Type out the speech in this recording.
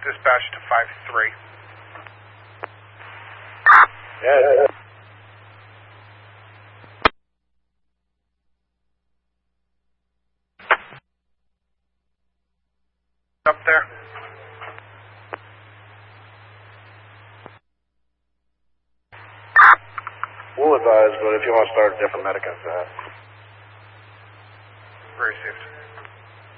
Dispatch to 5-3. Yeah. Up there. We'll advise, but if you want to start a different medic, that's that. Received.